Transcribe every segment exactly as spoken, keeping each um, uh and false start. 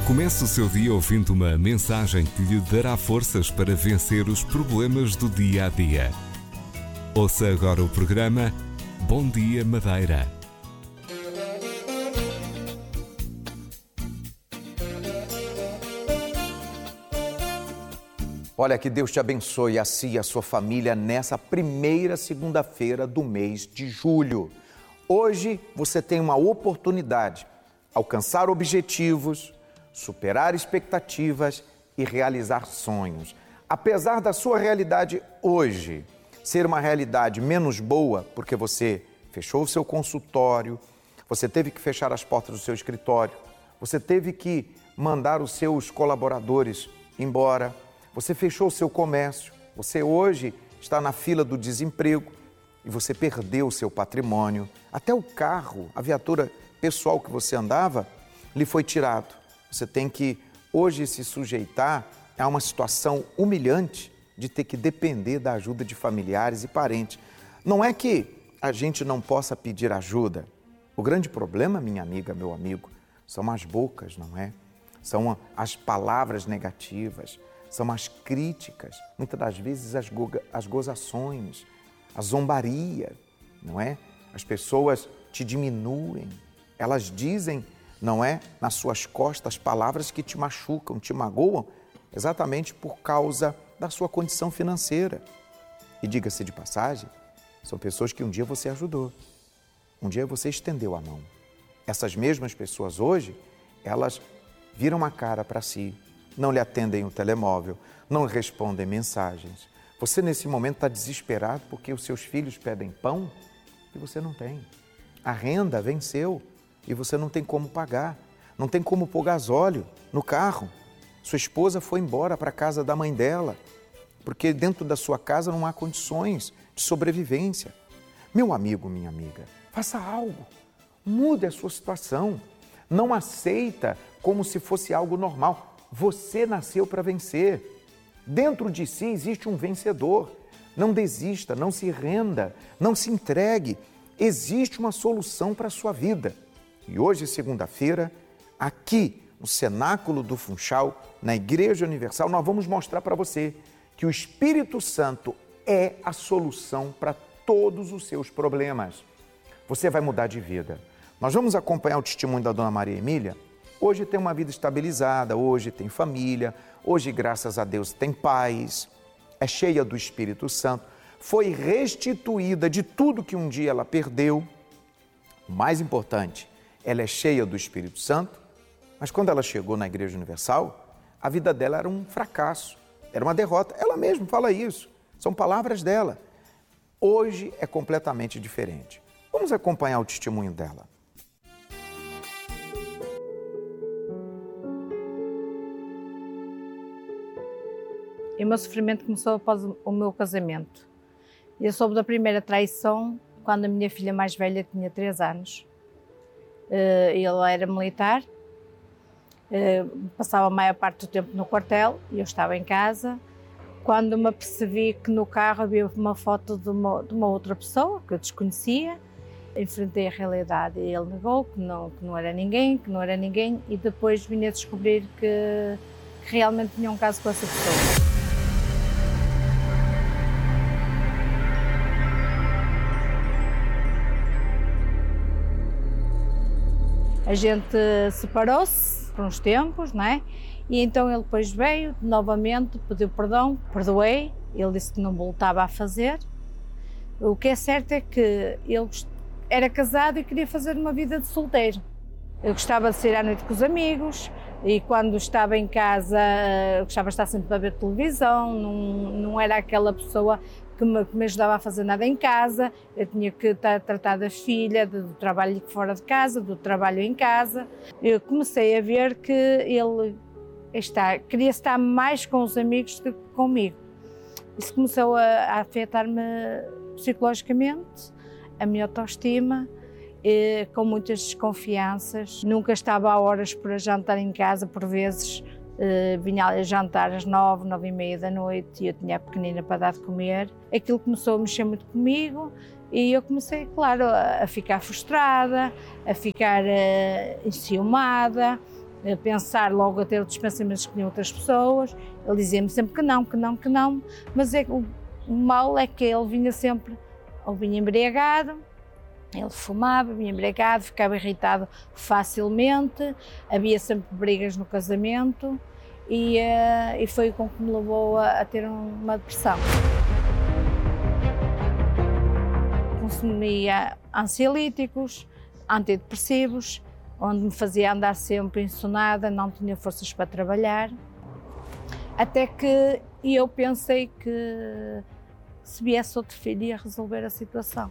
Comece o seu dia ouvindo uma mensagem que lhe dará forças para vencer os problemas do dia a dia. Ouça agora o programa Bom Dia Madeira. Olha, que Deus te abençoe a si e a sua família nessa primeira segunda-feira do mês de julho. Hoje você tem uma oportunidade de alcançar objetivos, superar expectativas e realizar sonhos. Apesar da sua realidade hoje ser uma realidade menos boa, porque você fechou o seu consultório, você teve que fechar as portas do seu escritório, você teve que mandar os seus colaboradores embora, você fechou o seu comércio, você hoje está na fila do desemprego e você perdeu o seu patrimônio, até o carro, a viatura pessoal que você andava, lhe foi tirado. Você tem que hoje se sujeitar a uma situação humilhante de ter que depender da ajuda de familiares e parentes. Não é que a gente não possa pedir ajuda. O grande problema, minha amiga, meu amigo, são as bocas, não é? São as palavras negativas, são as críticas, muitas das vezes as, go- as gozações, a zombaria, não é? As pessoas te diminuem, elas dizem, não é, nas suas costas, palavras que te machucam, te magoam, exatamente por causa da sua condição financeira. E diga-se de passagem, são pessoas que um dia você ajudou, um dia você estendeu a mão. Essas mesmas pessoas hoje, elas viram a cara para si, não lhe atendem o telemóvel, não respondem mensagens. Você nesse momento está desesperado porque os seus filhos pedem pão e você não tem. A renda venceu e você não tem como pagar, não tem como pôr gasóleo no carro. Sua esposa foi embora para a casa da mãe dela, porque dentro da sua casa não há condições de sobrevivência. Meu amigo, minha amiga, faça algo, mude a sua situação, não aceita como se fosse algo normal. Você nasceu para vencer. Dentro de si existe um vencedor. Não desista, não se renda, não se entregue. Existe uma solução para a sua vida. E hoje, segunda-feira, aqui no Cenáculo do Funchal, na Igreja Universal, nós vamos mostrar para você que o Espírito Santo é a solução para todos os seus problemas. Você vai mudar de vida. Nós vamos acompanhar o testemunho da Dona Maria Emília. Hoje tem uma vida estabilizada, hoje tem família, hoje, graças a Deus, tem paz, é cheia do Espírito Santo, foi restituída de tudo que um dia ela perdeu. O mais importante, ela é cheia do Espírito Santo, mas quando ela chegou na Igreja Universal, a vida dela era um fracasso, era uma derrota. Ela mesma fala isso, são palavras dela. Hoje é completamente diferente. Vamos acompanhar o testemunho dela. E o meu sofrimento começou após o meu casamento. Eu soube da primeira traição quando a minha filha mais velha tinha três anos. Ele era militar, passava a maior parte do tempo no quartel e eu estava em casa. Quando me apercebi que no carro havia uma foto de uma, de uma outra pessoa que eu desconhecia, enfrentei a realidade e ele negou que não, que não era ninguém, que não era ninguém, e depois vim a descobrir que, que realmente tinha um caso com essa pessoa. A gente separou-se por uns tempos, não é? E então ele depois veio novamente, pediu perdão, perdoei, ele disse que não voltava a fazer. O que é certo é que ele era casado e queria fazer uma vida de solteiro. Eu gostava de sair à noite com os amigos e quando estava em casa gostava de estar sempre a ver televisão, não, não era aquela pessoa que me, que me ajudava a fazer nada em casa. Eu tinha que estar a tratar da filha, do trabalho fora de casa, do trabalho em casa. Eu comecei a ver que ele está, queria estar mais com os amigos do que comigo. Isso começou a, a afetar-me psicologicamente, a minha autoestima, e, com muitas desconfianças. Nunca estava a horas para jantar em casa, por vezes eh, vinha a jantar às nove, nove e meia da noite e eu tinha a pequenina para dar de comer. Aquilo começou a mexer muito comigo e eu comecei, claro, a, a ficar frustrada, a ficar uh, enciumada a pensar logo a ter outros pensamentos que tinham outras pessoas. Ele dizia-me sempre que não, que não, que não, mas é, o, o mal é que ele vinha sempre, ou vinha embriagado, ele fumava, vinha embriagado, ficava irritado facilmente, havia sempre brigas no casamento e, uh, e foi o que me levou a, a ter uma depressão. Consumia ansiolíticos, antidepressivos, onde me fazia andar sempre insonada, não tinha forças para trabalhar, até que eu pensei que se viesse outro filho ia resolver a situação.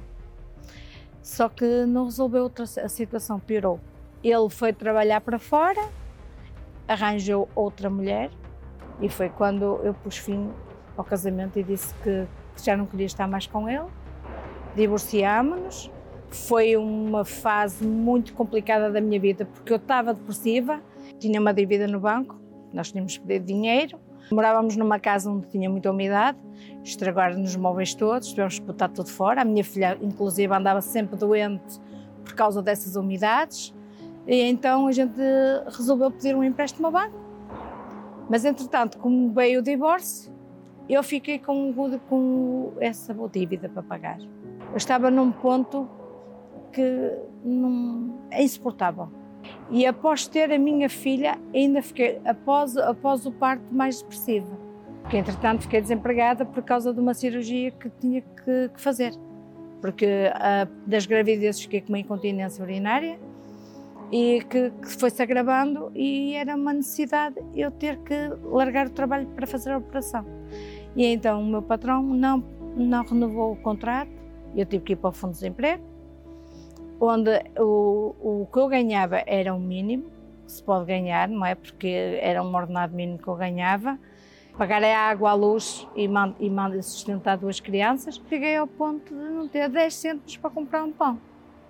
Só que não resolveu, outra, a situação piorou. Ele foi trabalhar para fora, arranjou outra mulher e foi quando eu pus fim ao casamento e disse que já não queria estar mais com ele. Divorciámos-nos. Foi uma fase muito complicada da minha vida porque eu estava depressiva, tinha uma dívida no banco, nós tínhamos pedido dinheiro, morávamos numa casa onde tinha muita umidade, estragaram-nos os móveis todos, tivemos que botar tudo fora. A minha filha, inclusive, andava sempre doente por causa dessas umidades e então a gente resolveu pedir um empréstimo ao banco. Mas, entretanto, como veio o divórcio, eu fiquei com, com essa dívida para pagar. Eu estava num ponto que não, é insuportável. E após ter a minha filha, ainda fiquei, após, após o parto, mais depressiva. Porque, entretanto, fiquei desempregada por causa de uma cirurgia que tinha que, que fazer. Porque a, das gravidezes fiquei com uma incontinência urinária e que, que foi-se agravando e era uma necessidade eu ter que largar o trabalho para fazer a operação. E então o meu patrão não, não renovou o contrato, eu tive que ir para o Fundo de Desemprego, onde o, o que eu ganhava era o mínimo que se pode ganhar, não é? Porque era um ordenado mínimo que eu ganhava. Pagar a água, a luz e, man, e man, sustentar duas crianças. Cheguei ao ponto de não ter dez cêntimos para comprar um pão.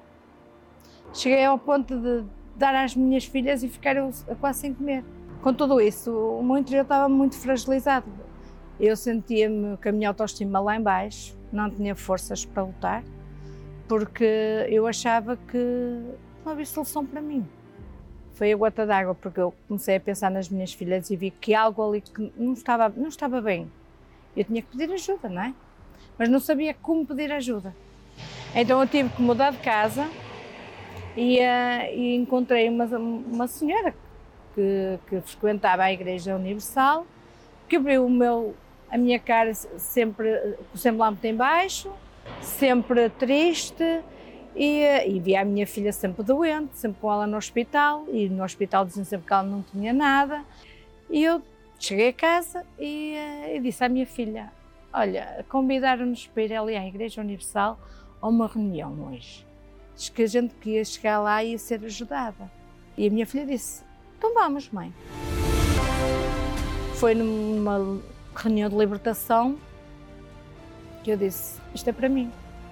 Cheguei ao ponto de dar às minhas filhas e ficar quase sem comer. Com tudo isso, o meu interior estava muito fragilizado. Eu sentia-me com a minha autoestima lá em baixo, não tinha forças para lutar, porque eu achava que não havia solução para mim. Foi a gota d'água, porque eu comecei a pensar nas minhas filhas e vi que algo ali que não estava, não estava bem. Eu tinha que pedir ajuda, não é? Mas não sabia como pedir ajuda. Então eu tive que mudar de casa e, uh, e encontrei uma, uma senhora que, que frequentava a Igreja Universal, que abriu o meu, a minha cara sempre, sempre lá muito em baixo, sempre triste, e, e via a minha filha sempre doente, sempre com ela no hospital, e no hospital diziam sempre que ela não tinha nada. E eu cheguei a casa e, e disse à minha filha: olha, convidaram-nos para ir ali à Igreja Universal a uma reunião hoje. Diz que a gente que ia chegar lá e ia ser ajudada. E a minha filha disse: então vamos, mãe. Foi numa reunião de libertação que eu disse: isto é para mim.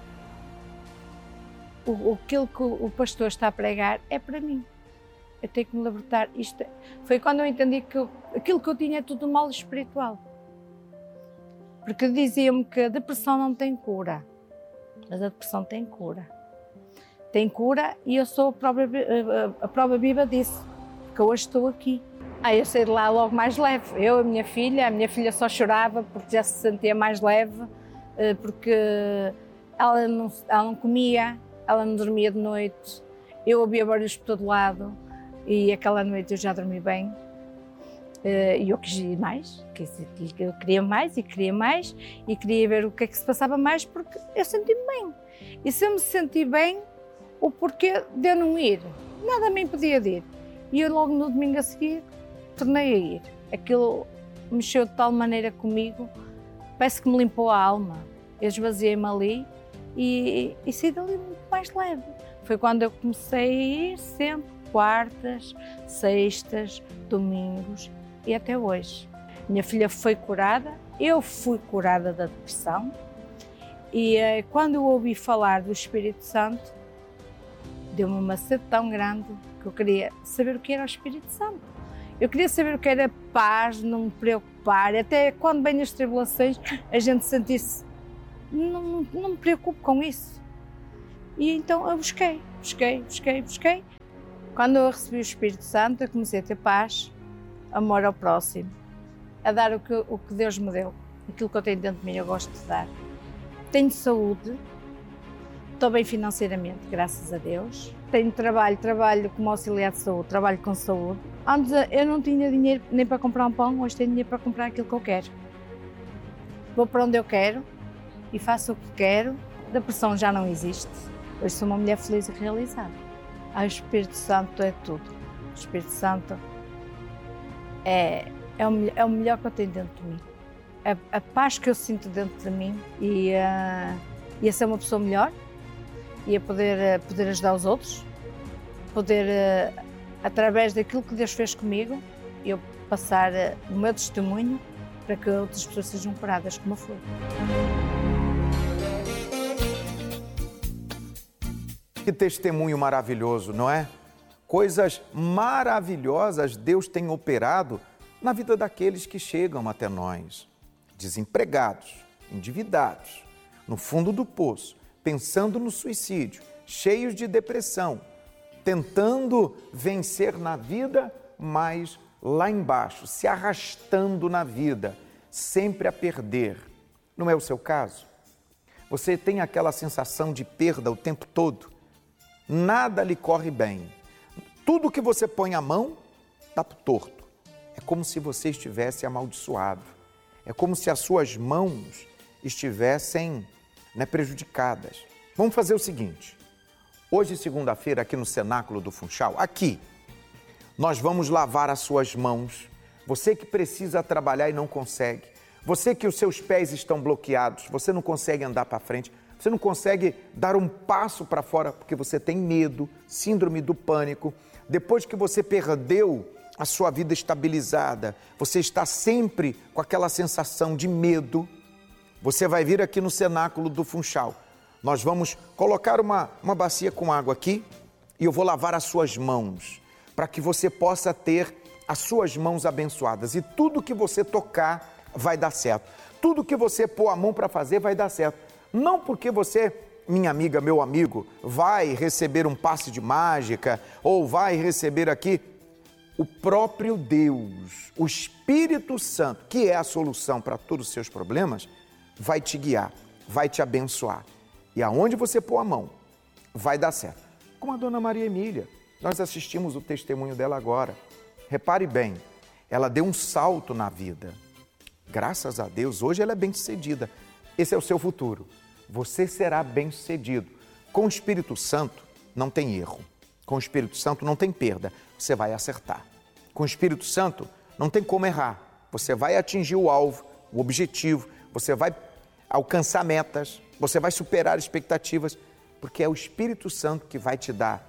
O, aquilo que o pastor está a pregar é para mim. Eu tenho que me libertar. Isto é... Foi quando eu entendi que eu, aquilo que eu tinha é tudo mal espiritual. Porque diziam-me que a depressão não tem cura. Mas a depressão tem cura. Tem cura e eu sou a prova, a, a prova viva disso. Porque hoje estou aqui. Aí eu saí de lá logo mais leve. Eu, a minha filha, a minha filha só chorava porque já se sentia mais leve. Porque ela não, ela não comia, ela não dormia de noite. Eu ouvia barulhos por todo lado e aquela noite eu já dormi bem. E eu quis ir mais, eu queria mais e queria mais e queria ver o que é que se passava mais porque eu senti-me bem. E se eu me senti bem, o porquê de eu não ir? Nada me impedia de ir. E eu logo no domingo a seguir tornei a ir. Aquilo mexeu de tal maneira comigo, parece que me limpou a alma. Eu esvaziei-me ali e, e saí dali muito mais leve. Foi quando eu comecei a ir sempre, quartas, sextas, domingos e até hoje. Minha filha foi curada, eu fui curada da depressão e eh, quando eu ouvi falar do Espírito Santo, deu-me uma sede tão grande que eu queria saber o que era o Espírito Santo. Eu queria saber o que era paz, não me preocupar, até quando vêm as tribulações a gente sentir-se, não, não, não me preocupo com isso. E então eu busquei, busquei, busquei, busquei. Quando eu recebi o Espírito Santo, eu comecei a ter paz, amor ao próximo, a dar o que, o que Deus me deu, aquilo que eu tenho dentro de mim, eu gosto de dar. Tenho saúde, estou bem financeiramente, graças a Deus. Tenho trabalho, trabalho como auxiliar de saúde, trabalho com saúde. Antes eu não tinha dinheiro nem para comprar um pão, hoje tenho dinheiro para comprar aquilo que eu quero. Vou para onde eu quero e faço o que quero, depressão já não existe. Hoje sou uma mulher feliz e realizada. Ah, o Espírito Santo é tudo. O Espírito Santo é, é, o, é o melhor que eu tenho dentro de mim. A, a paz que eu sinto dentro de mim e a, e a ser uma pessoa melhor e a poder, a poder ajudar os outros, poder, a, através daquilo que Deus fez comigo, eu passar a, o meu testemunho para que outras pessoas sejam curadas como eu fui. Que testemunho maravilhoso, não é? Coisas maravilhosas Deus tem operado na vida daqueles que chegam até nós. Desempregados, endividados, no fundo do poço, pensando no suicídio, cheios de depressão, tentando vencer na vida, mas lá embaixo, se arrastando na vida, sempre a perder. Não é o seu caso? Você tem aquela sensação de perda o tempo todo? Nada lhe corre bem. Tudo que você põe a mão, dá pro torto. É como se você estivesse amaldiçoado. É como se as suas mãos estivessem, né, prejudicadas. Vamos fazer o seguinte. Hoje, segunda-feira, aqui no Cenáculo do Funchal, aqui, nós vamos lavar as suas mãos. Você que precisa trabalhar e não consegue. Você que os seus pés estão bloqueados, você não consegue andar para frente. Você não consegue dar um passo para fora porque você tem medo, síndrome do pânico. Depois que você perdeu a sua vida estabilizada, você está sempre com aquela sensação de medo. Você vai vir aqui no Cenáculo do Funchal. Nós vamos colocar uma, uma bacia com água aqui e eu vou lavar as suas mãos para que você possa ter as suas mãos abençoadas. E tudo que você tocar vai dar certo. Tudo que você pôr a mão para fazer vai dar certo. Não porque você, minha amiga, meu amigo, vai receber um passe de mágica ou vai receber aqui o próprio Deus, o Espírito Santo, que é a solução para todos os seus problemas, vai te guiar, vai te abençoar. E aonde você pôr a mão, vai dar certo. Como a dona Maria Emília, nós assistimos o testemunho dela agora. Repare bem, ela deu um salto na vida. Graças a Deus, hoje ela é bem-sucedida. Esse é o seu futuro. Você será bem-sucedido. Com o Espírito Santo não tem erro. Com o Espírito Santo não tem perda. Você vai acertar. Com o Espírito Santo não tem como errar. Você vai atingir o alvo, o objetivo. Você vai alcançar metas. Você vai superar expectativas. Porque é o Espírito Santo que vai te dar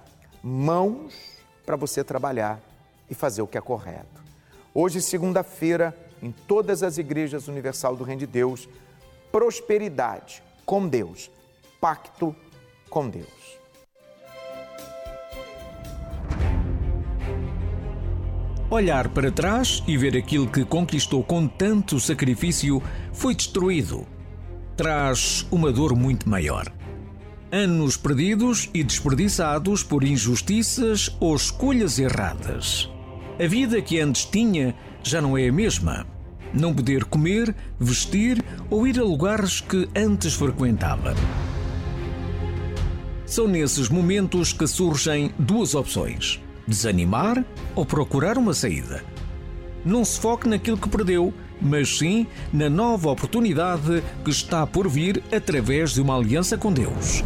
mãos para você trabalhar e fazer o que é correto. Hoje, segunda-feira, em todas as igrejas Universal do Reino de Deus, prosperidade com Deus, pacto com Deus. Olhar para trás e ver aquilo que conquistou com tanto sacrifício foi destruído. Traz uma dor muito maior. Anos perdidos e desperdiçados por injustiças ou escolhas erradas. A vida que antes tinha já não é a mesma. Não poder comer, vestir ou ir a lugares que antes frequentava. São nesses momentos que surgem duas opções: desanimar ou procurar uma saída. Não se foque naquilo que perdeu, mas sim na nova oportunidade que está por vir através de uma aliança com Deus.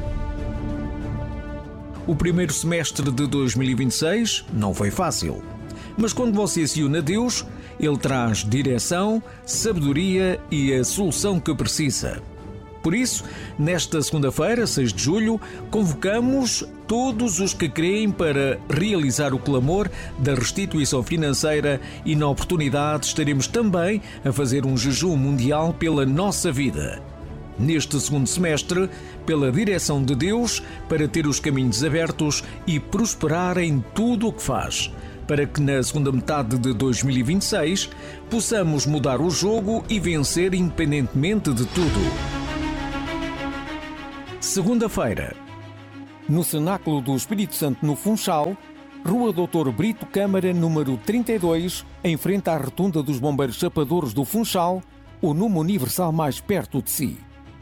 O primeiro semestre de dois mil e vinte e seis não foi fácil, mas quando você se une a Deus, Ele traz direção, sabedoria e a solução que precisa. Por isso, nesta segunda-feira, seis de julho, convocamos todos os que creem para realizar o clamor da restituição financeira e, na oportunidade, estaremos também a fazer um jejum mundial pela nossa vida. Neste segundo semestre, pela direção de Deus, para ter os caminhos abertos e prosperar em tudo o que faz, para que na segunda metade de dois mil e vinte e seis possamos mudar o jogo e vencer independentemente de tudo. Segunda-feira, no Cenáculo do Espírito Santo no Funchal, Rua doutor Brito Câmara, número trinta e dois, em frente à Rotunda dos Bombeiros Chapadores do Funchal, o número universal mais perto de si.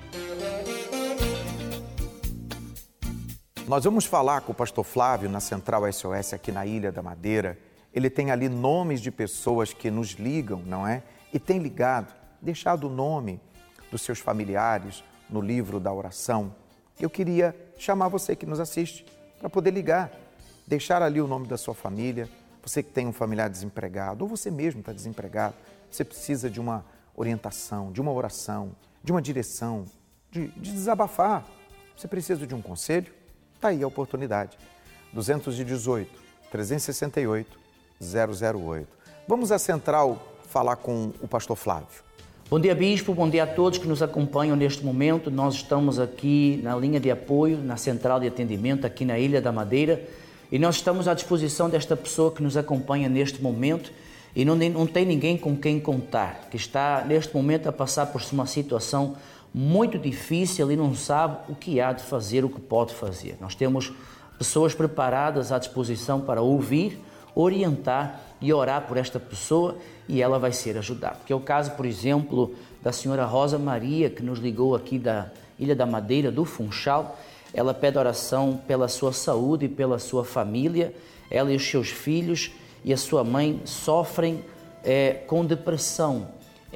Nós vamos falar com o pastor Flávio na Central S O S aqui na Ilha da Madeira. Ele tem ali nomes de pessoas que nos ligam, não é? E tem ligado, deixado o nome dos seus familiares no livro da oração. Eu queria chamar você que nos assiste para poder ligar, deixar ali o nome da sua família, você que tem um familiar desempregado, ou você mesmo está desempregado, você precisa de uma orientação, de uma oração, de uma direção, de, de desabafar. Você precisa de um conselho? Está aí a oportunidade. dois um oito, três seis oito, zero zero oito. Vamos à central falar com o pastor Flávio. Bom dia, Bispo. Bom dia a todos que nos acompanham neste momento. Nós estamos aqui na linha de apoio, na central de atendimento, aqui na Ilha da Madeira. E nós estamos à disposição desta pessoa que nos acompanha neste momento e não, não tem ninguém com quem contar, que está neste momento a passar por uma situação muito difícil e não sabe o que há de fazer, o que pode fazer. Nós temos pessoas preparadas à disposição para ouvir, orientar e orar por esta pessoa e ela vai ser ajudada. Que é o caso, por exemplo, da senhora Rosa Maria, que nos ligou aqui da Ilha da Madeira, do Funchal. Ela pede oração pela sua saúde e pela sua família. Ela e os seus filhos e a sua mãe sofrem é, com depressão.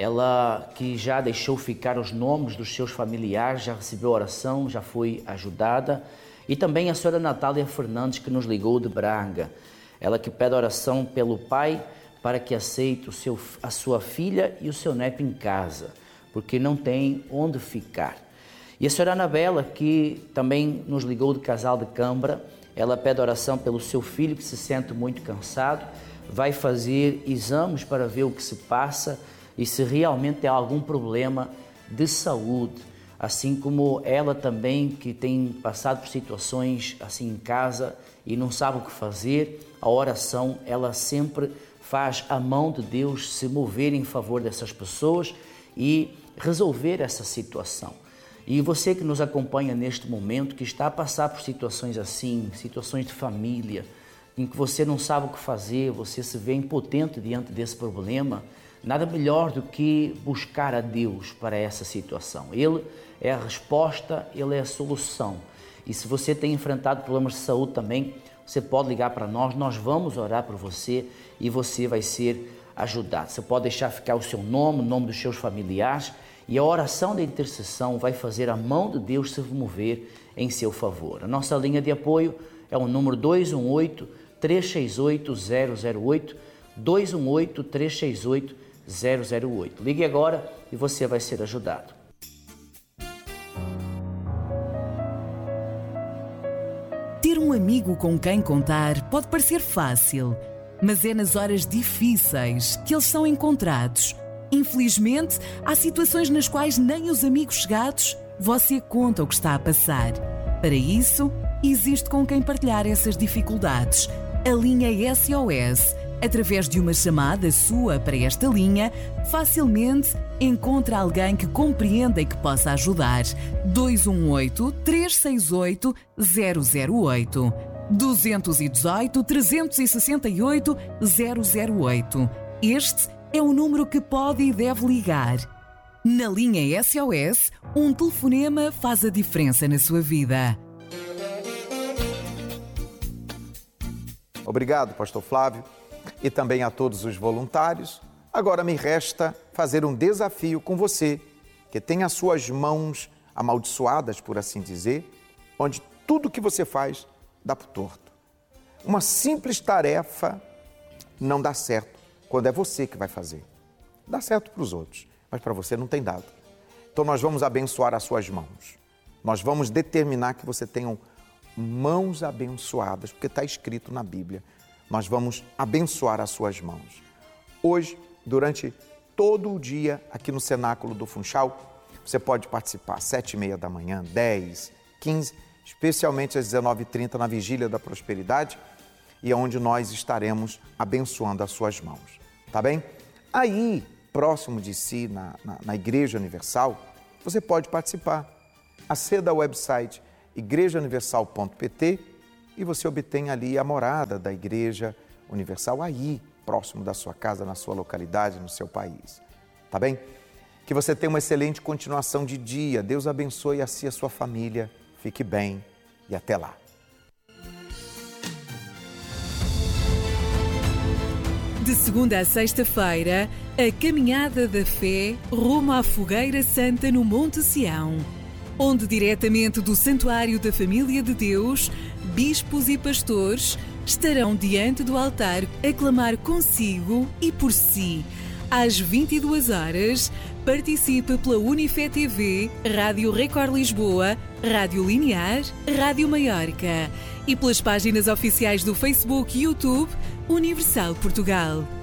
Ela que já deixou ficar os nomes dos seus familiares, já recebeu oração, já foi ajudada. E também a senhora Natália Fernandes, que nos ligou de Braga. Ela que pede oração pelo pai para que aceite o seu, a sua filha e o seu neto em casa, porque não tem onde ficar. E a senhora Anabela, que também nos ligou de Casal de Câmara, ela pede oração pelo seu filho que se sente muito cansado, vai fazer exames para ver o que se passa e se realmente tem algum problema de saúde. Assim como ela também, que tem passado por situações assim em casa e não sabe o que fazer, a oração, ela sempre faz a mão de Deus se mover em favor dessas pessoas e resolver essa situação. E você que nos acompanha neste momento, que está a passar por situações assim, situações de família, em que você não sabe o que fazer, você se vê impotente diante desse problema, nada melhor do que buscar a Deus para essa situação. Ele é a resposta, Ele é a solução. E se você tem enfrentado problemas de saúde também, você pode ligar para nós, nós vamos orar por você e você vai ser ajudado. Você pode deixar ficar o seu nome, o nome dos seus familiares, e a oração da intercessão vai fazer a mão de Deus se mover em seu favor. A nossa linha de apoio é o número dois um oito, três seis oito, zero zero oito, dois um oito, três seis oito, zero zero oito. Ligue agora e você vai ser ajudado. Ter um amigo com quem contar pode parecer fácil, mas é nas horas difíceis que eles são encontrados. Infelizmente, há situações nas quais nem os amigos chegados você conta o que está a passar. Para isso, existe com quem partilhar essas dificuldades. A linha S O S, através de uma chamada sua para esta linha, facilmente encontra alguém que compreenda e que possa ajudar. dois um oito, três seis oito, zero zero oito. dois um oito, três seis oito, zero zero oito. Este é o número que pode e deve ligar. Na linha S O S, um telefonema faz a diferença na sua vida. Obrigado, pastor Flávio, e também a todos os voluntários. Agora me resta fazer um desafio com você, que tem as suas mãos amaldiçoadas, por assim dizer, onde tudo que você faz dá por torto. Uma simples tarefa não dá certo quando é você que vai fazer. Dá certo para os outros, mas para você não tem dado. Então nós vamos abençoar as suas mãos. Nós vamos determinar que você tenha mãos abençoadas, porque está escrito na Bíblia. Nós vamos abençoar as suas mãos. Hoje, durante todo o dia, aqui no Cenáculo do Funchal, você pode participar às sete e meia da manhã, dez, quinze, especialmente às dezenove e trinta na Vigília da Prosperidade, e é onde nós estaremos abençoando as suas mãos, tá bem? Aí, próximo de si, na, na, na Igreja Universal, você pode participar. Aceda ao website igreja universal ponto p t e você obtém ali a morada da Igreja Universal, aí, próximo da sua casa, na sua localidade, no seu país. Tá bem? Que você tenha uma excelente continuação de dia. Deus abençoe a si e a sua família. Fique bem e até lá. De segunda a sexta-feira, a Caminhada da Fé rumo à Fogueira Santa no Monte Sião, onde diretamente do Santuário da Família de Deus, bispos e pastores estarão diante do altar a clamar consigo e por si. Às vinte e duas horas, participe pela Unifé T V, Rádio Record Lisboa, Rádio Linear, Rádio Maiorca e pelas páginas oficiais do Facebook e YouTube Universal Portugal.